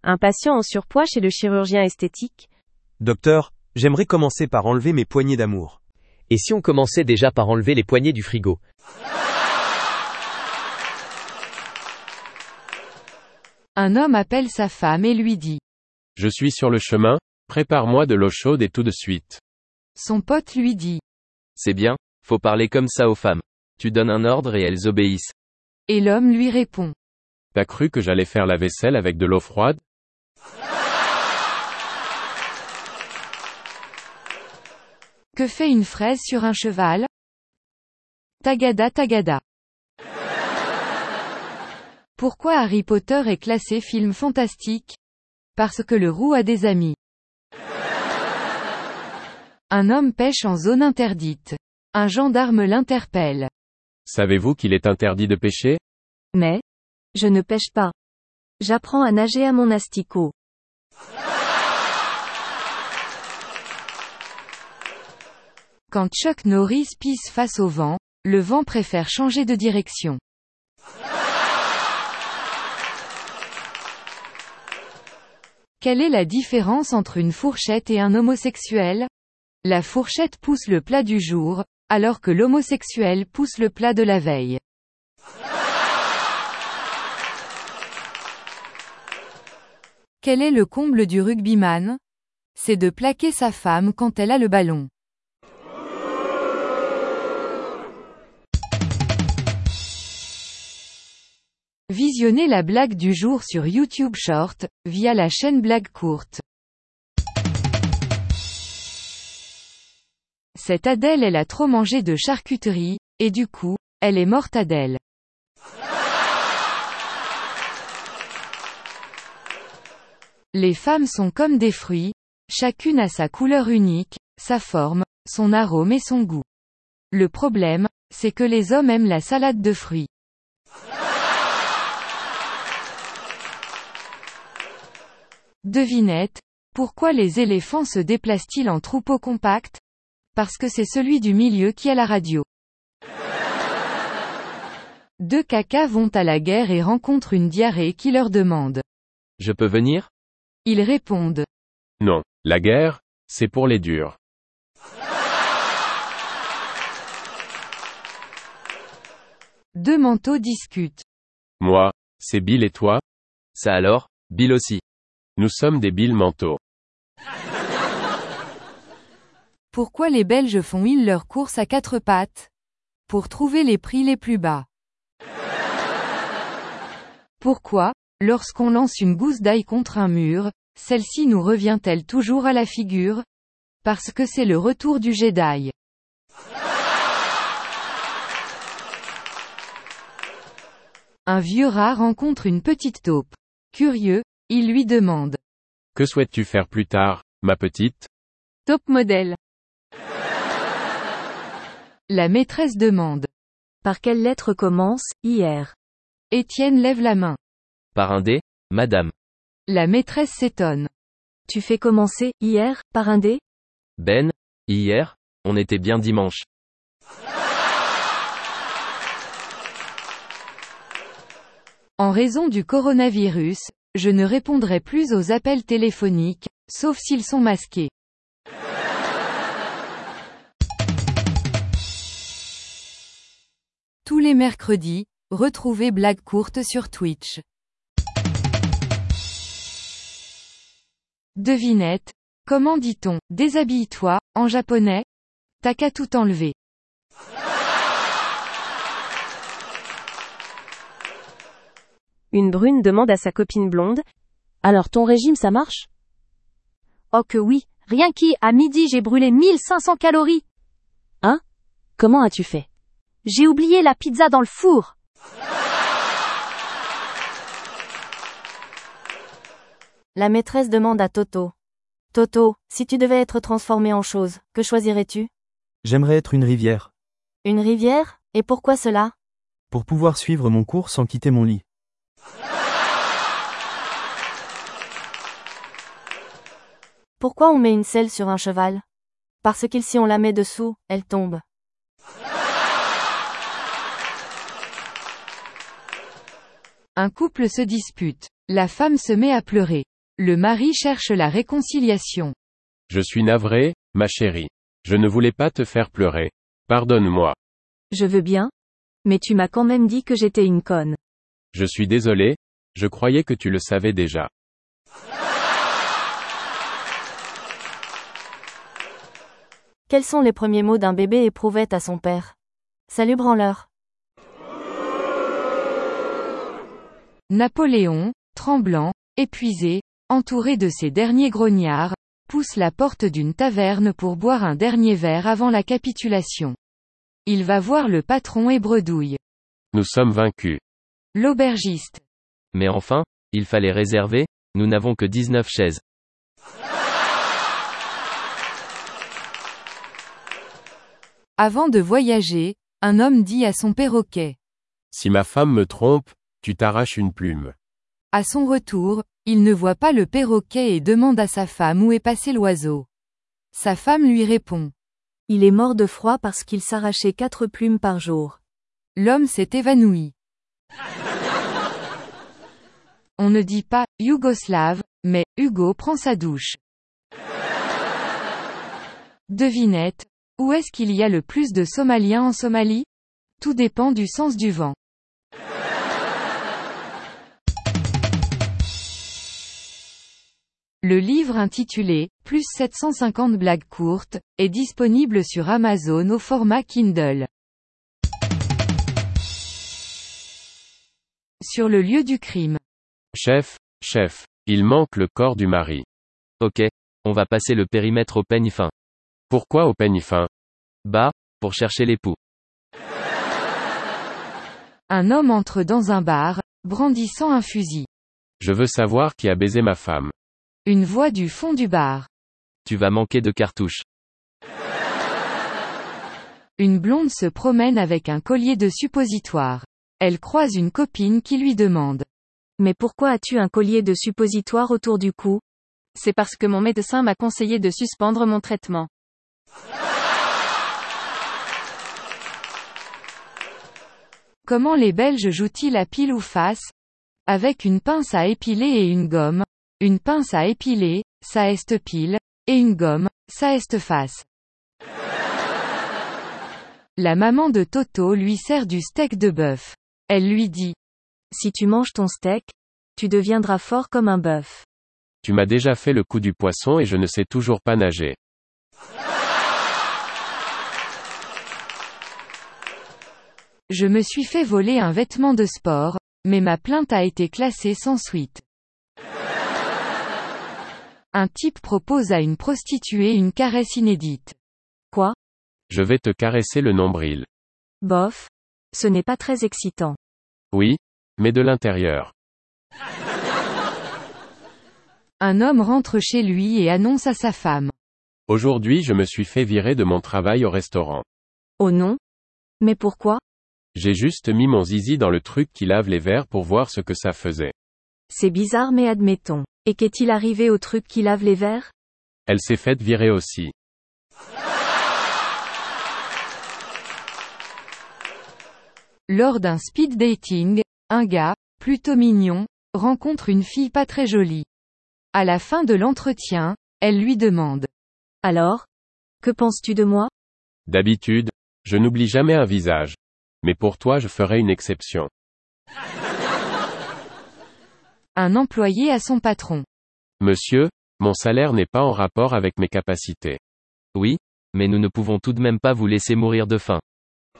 Un patient en surpoids chez le chirurgien esthétique. Docteur, j'aimerais commencer par enlever mes poignées d'amour. Et si on commençait déjà par enlever les poignées du frigo? Un homme appelle sa femme et lui dit. Je suis sur le chemin, prépare-moi de l'eau chaude et tout de suite. Son pote lui dit. C'est bien, faut parler comme ça aux femmes. Tu donnes un ordre et elles obéissent. Et l'homme lui répond. T'as cru que j'allais faire la vaisselle avec de l'eau froide? Que fait une fraise sur un cheval? Tagada tagada. Pourquoi Harry Potter est classé film fantastique? Parce que le roux a des amis. Un homme pêche en zone interdite. Un gendarme l'interpelle. Savez-vous qu'il est interdit de pêcher? Mais, je ne pêche pas. J'apprends à nager à mon asticot. Quand Chuck Norris pisse face au vent, le vent préfère changer de direction. Quelle est la différence entre une fourchette et un homosexuel? La fourchette pousse le plat du jour, alors que l'homosexuel pousse le plat de la veille. Quel est le comble du rugbyman? C'est de plaquer sa femme quand elle a le ballon. Visionnez la blague du jour sur YouTube Short, via la chaîne Blague Courte. Cette Adèle elle a trop mangé de charcuterie, et du coup, elle est morte Adèle. Les femmes sont comme des fruits, chacune a sa couleur unique, sa forme, son arôme et son goût. Le problème, c'est que les hommes aiment la salade de fruits. Devinette, pourquoi les éléphants se déplacent-ils en troupeau compact? Parce que c'est celui du milieu qui a la radio. Deux cacas vont à la guerre et rencontrent une diarrhée qui leur demande. Je peux venir? Ils répondent. Non, la guerre, c'est pour les durs. Deux manteaux discutent. Moi, c'est Bill et toi? Ça alors, Bill aussi. Nous sommes des Bill manteaux. Pourquoi les Belges font-ils leurs courses à quatre pattes? Pour trouver les prix les plus bas. Pourquoi, lorsqu'on lance une gousse d'ail contre un mur, celle-ci nous revient-elle toujours à la figure? Parce que c'est le retour du jet d'ail. Un vieux rat rencontre une petite taupe. Curieux, il lui demande. Que souhaites-tu faire plus tard, ma petite? Top modèle. La maîtresse demande. Par quelle lettre commence, hier? Étienne lève la main. Par un D, madame. La maîtresse s'étonne. Tu fais commencer, hier, par un D? Ben, hier, on était bien dimanche. En raison du coronavirus, je ne répondrai plus aux appels téléphoniques, sauf s'ils sont masqués. Tous les mercredis, retrouvez Blague Courte sur Twitch. Devinette, comment dit-on « déshabille-toi » en japonais? T'as qu'à tout enlever. Une brune demande à sa copine blonde. Alors ton régime ça marche? Oh que oui, rien qu'à midi j'ai brûlé 1500 calories. Hein? Comment as-tu fait? J'ai oublié la pizza dans le four. La maîtresse demande à Toto. Toto, si tu devais être transformé en chose, que choisirais-tu? J'aimerais être une rivière. Une rivière? Et pourquoi cela? Pour pouvoir suivre mon cours sans quitter mon lit. Pourquoi on met une selle sur un cheval? Parce que si on la met dessous, elle tombe. Un couple se dispute. La femme se met à pleurer. Le mari cherche la réconciliation. Je suis navré, ma chérie. Je ne voulais pas te faire pleurer. Pardonne-moi. Je veux bien. Mais tu m'as quand même dit que j'étais une conne. Je suis désolé, je croyais que tu le savais déjà. Quels sont les premiers mots d'un bébé éprouvette à son père? Salut branleur. Napoléon, tremblant, épuisé, entouré de ses derniers grognards, pousse la porte d'une taverne pour boire un dernier verre avant la capitulation. Il va voir le patron et bredouille. Nous sommes vaincus. L'aubergiste. Mais enfin, il fallait réserver, nous n'avons que 19 chaises. Avant de voyager, un homme dit à son perroquet. Si ma femme me trompe, tu t'arraches une plume. À son retour, il ne voit pas le perroquet et demande à sa femme où est passé l'oiseau. Sa femme lui répond. Il est mort de froid parce qu'il s'arrachait 4 plumes par jour. L'homme s'est évanoui. On ne dit pas « Yougoslave », mais « Hugo prend sa douche ». Devinette, où est-ce qu'il y a le plus de Somaliens en Somalie? Tout dépend du sens du vent. Le livre intitulé « Plus 750 blagues courtes » est disponible sur Amazon au format Kindle. Sur le lieu du crime. Chef, il manque le corps du mari. Ok, on va passer le périmètre au peigne fin. Pourquoi au peigne fin? Bah, pour chercher l'époux. Un homme entre dans un bar, brandissant un fusil. Je veux savoir qui a baisé ma femme. Une voix du fond du bar. Tu vas manquer de cartouches. Une blonde se promène avec un collier de suppositoire. Elle croise une copine qui lui demande. Mais pourquoi as-tu un collier de suppositoire autour du cou? C'est parce que mon médecin m'a conseillé de suspendre mon traitement. Comment les Belges jouent-ils à pile ou face? Avec une pince à épiler et une gomme. Une pince à épiler, ça est pile, et une gomme, ça est face. La maman de Toto lui sert du steak de bœuf. Elle lui dit. Si tu manges ton steak, tu deviendras fort comme un bœuf. Tu m'as déjà fait le coup du poisson et je ne sais toujours pas nager. Je me suis fait voler un vêtement de sport, mais ma plainte a été classée sans suite. Un type propose à une prostituée une caresse inédite. Quoi? Je vais te caresser le nombril. Bof. Ce n'est pas très excitant. Oui, mais de l'intérieur. Un homme rentre chez lui et annonce à sa femme. Aujourd'hui je me suis fait virer de mon travail au restaurant. Oh non? Mais pourquoi? J'ai juste mis mon zizi dans le truc qui lave les verres pour voir ce que ça faisait. C'est bizarre mais admettons. Et qu'est-il arrivé au truc qui lave les verres? Elle s'est faite virer aussi. Lors d'un speed dating, un gars, plutôt mignon, rencontre une fille pas très jolie. À la fin de l'entretien, elle lui demande. Alors? Que penses-tu de moi? D'habitude, je n'oublie jamais un visage. Mais pour toi je ferai une exception. Un employé à son patron. Monsieur, mon salaire n'est pas en rapport avec mes capacités. Oui, mais nous ne pouvons tout de même pas vous laisser mourir de faim.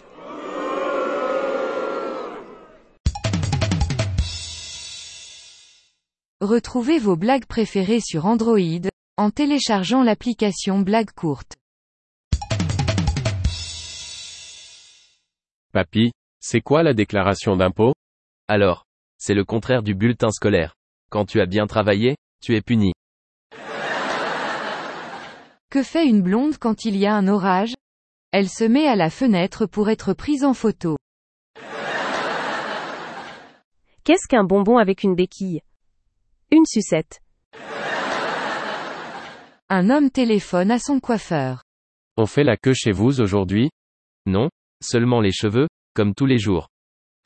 Retrouvez vos blagues préférées sur Android, en téléchargeant l'application Blagues courtes. Papy, c'est quoi la déclaration d'impôt? Alors, c'est le contraire du bulletin scolaire. Quand tu as bien travaillé, tu es puni. Que fait une blonde quand il y a un orage? Elle se met à la fenêtre pour être prise en photo. Qu'est-ce qu'un bonbon avec une béquille? Une sucette. Un homme téléphone à son coiffeur. On fait la queue chez vous aujourd'hui? Non, seulement les cheveux, comme tous les jours.